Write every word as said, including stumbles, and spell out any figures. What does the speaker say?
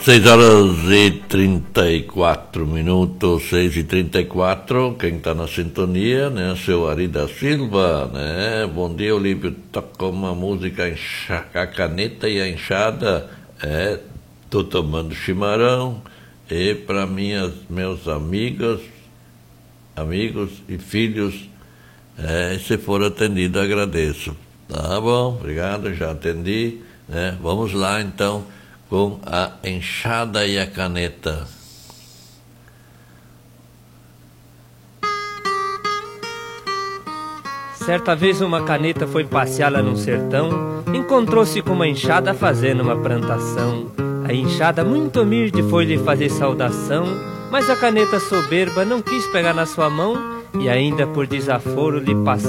Seis horas e trinta e quatro minutos, seis e trinta e quatro, quem está na sintonia, né, seu Ari da Silva, né, bom dia, Olímpio, toca uma música, enxa, a caneta e a enxada, é, tô tomando chimarrão, e para minhas, meus amigos, amigos e filhos, é, se for atendido, agradeço. Tá bom, obrigado, já atendi, né, vamos lá então, com a enxada e a caneta. Certa vez uma caneta foi passear lá num sertão, encontrou-se com uma enxada fazendo uma plantação. A enxada muito humilde foi lhe fazer saudação, mas a caneta soberba não quis pegar na sua mão e ainda por desaforo lhe passou